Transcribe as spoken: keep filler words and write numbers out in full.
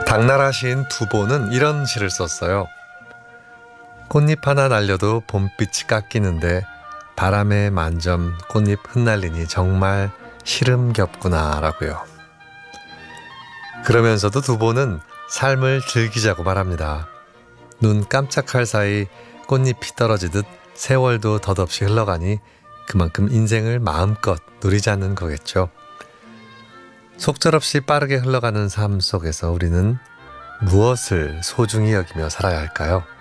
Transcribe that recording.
당나라 시인 두보는 이런 시를 썼어요. 꽃잎 하나 날려도 봄빛이 깎이는데 바람에 만점 꽃잎 흩날리니 정말 시름겹구나 라고요. 그러면서도 두보는 삶을 즐기자고 말합니다. 눈 깜짝할 사이 꽃잎이 떨어지듯 세월도 덧없이 흘러가니 그만큼 인생을 마음껏 누리자는 거겠죠. 속절없이 빠르게 흘러가는 삶 속에서 우리는 무엇을 소중히 여기며 살아야 할까요?